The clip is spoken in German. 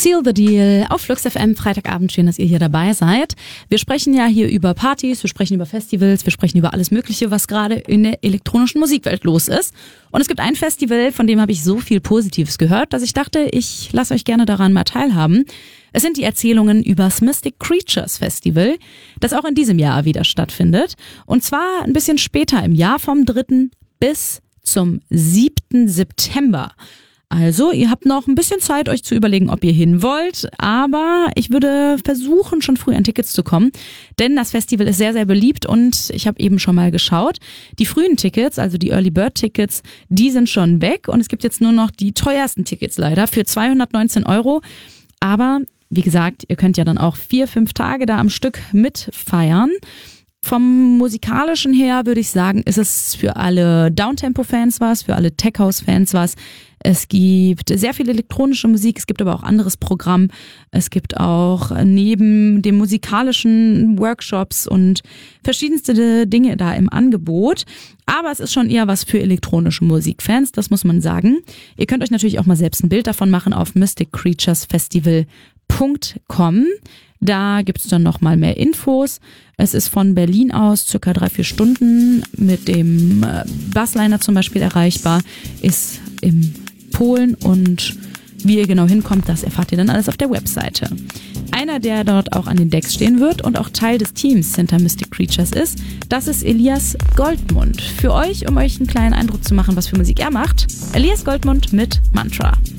Seal the Deal auf Flux FM, Freitagabend. Schön, dass ihr hier dabei seid. Wir sprechen ja hier über Partys, wir sprechen über Festivals, wir sprechen über alles Mögliche, was gerade in der elektronischen Musikwelt los ist. Und es gibt ein Festival, von dem habe ich so viel Positives gehört, dass ich dachte, ich lasse euch gerne daran mal teilhaben. Es sind die Erzählungen über das Mystic Creatures Festival, das auch in diesem Jahr wieder stattfindet. Und zwar ein bisschen später im Jahr, vom 3. bis zum 7. September. Also, ihr habt noch ein bisschen Zeit, euch zu überlegen, ob ihr hin wollt, aber ich würde versuchen, schon früh an Tickets zu kommen, denn das Festival ist sehr, sehr beliebt und ich habe eben schon mal geschaut. Die frühen Tickets, also die Early Bird Tickets, die sind schon weg und es gibt jetzt nur noch die teuersten Tickets leider für 219 €. Aber wie gesagt, ihr könnt ja dann auch 4-5 Tage da am Stück mitfeiern. Vom Musikalischen her würde ich sagen, ist es für alle Downtempo-Fans was, für alle Tech-House-Fans was. Es gibt sehr viel elektronische Musik, es gibt aber auch anderes Programm. Es gibt auch neben dem musikalischen Workshops und verschiedenste Dinge da im Angebot. Aber es ist schon eher was für elektronische Musikfans, das muss man sagen. Ihr könnt euch natürlich auch mal selbst ein Bild davon machen auf mysticcreaturesfestival.com. Da gibt's dann nochmal mehr Infos. Es ist von Berlin aus circa 3-4 Stunden mit dem Busliner zum Beispiel erreichbar, ist in Polen und wie ihr genau hinkommt, das erfahrt ihr dann alles auf der Webseite. Einer, der dort auch an den Decks stehen wird und auch Teil des Teams hinter Mystic Creatures ist, das ist Elias Goldmund. Für euch, um euch einen kleinen Eindruck zu machen, was für Musik er macht, Elias Goldmund mit Mantra.